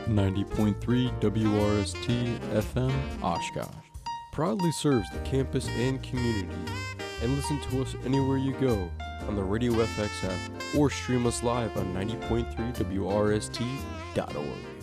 90.3 WRST FM Oshkosh proudly serves the campus and community. And listen to us anywhere you go on the Radio FX app or stream us live on 90.3WRST.org.